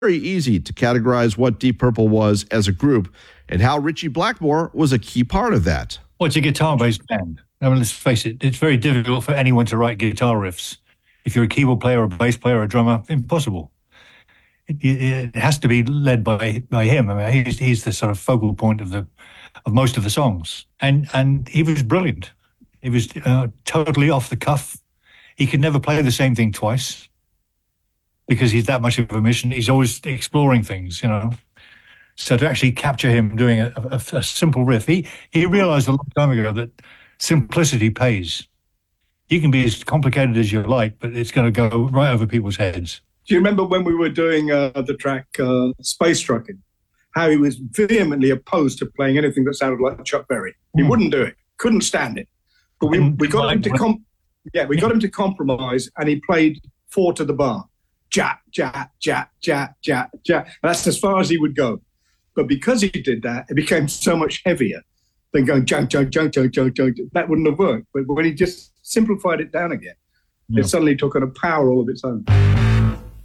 very easy to categorize what Deep Purple was as a group and how Ritchie Blackmore was a key part of that. Well, it's a guitar-based band. I mean, let's face it, it's very difficult for anyone to write guitar riffs. If you're a keyboard player, a bass player, or a drummer, impossible. It has to be led by him. I mean, he's the sort of focal point of most of the songs, and he was brilliant. He was totally off the cuff. He could never play the same thing twice because he's that much of a mission. He's always exploring things, you know. So to actually capture him doing a simple riff, he realized a long time ago that simplicity pays. You can be as complicated as you like, but it's going to go right over people's heads. Do you remember when we were doing the track Space Trucking, how he was vehemently opposed to playing anything that sounded like Chuck Berry? He wouldn't do it, couldn't stand it. But we got him to compromise, and he played 4 to the bar. Jat, jat, jat, jat, jat, jat. That's as far as he would go. But because he did that, it became so much heavier than going junk, junk, junk, junk, junk, junk. That wouldn't have worked. But when he just simplified it down again, it suddenly took on a power all of its own.